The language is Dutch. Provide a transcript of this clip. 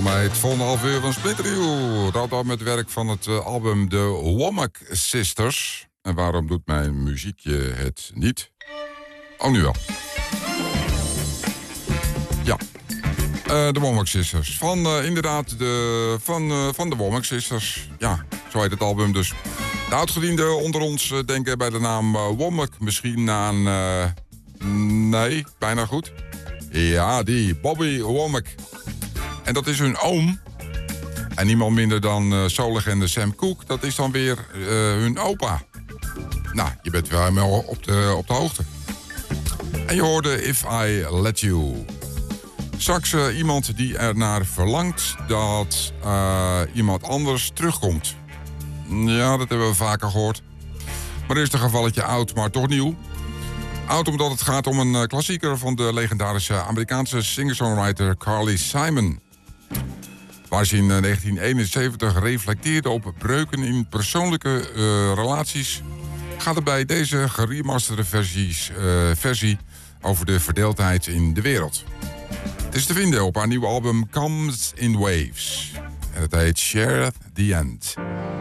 mij het volgende half uur van Splinternieuw. Dat dan met werk van het album The Womack Sisters. En waarom doet mijn muziekje het niet? Oh, nu wel. Ja. De Womack Sisters. Inderdaad, van de Womack Sisters. Ja, zo heet het album dus. De oudgedienden onder ons denken bij de naam Womack misschien aan... nee, bijna goed. Ja, die Bobby Womack. En dat is hun oom. En niemand minder dan soullegende Sam Cooke. Dat is dan weer hun opa. Nou, je bent wel helemaal op de hoogte. En je hoorde If I Let You. Straks iemand die ernaar verlangt dat iemand anders terugkomt. Ja, dat hebben we vaker gehoord. Maar eerst een gevalletje oud, maar toch nieuw. Oud omdat het gaat om een klassieker van de legendarische Amerikaanse singer-songwriter Carly Simon. Waar ze in 1971 reflecteerde op breuken in persoonlijke relaties, gaat het bij deze geremasterde versie over de verdeeldheid in de wereld. Het is te vinden op haar nieuwe album Comes in Waves. En het heet Share the End.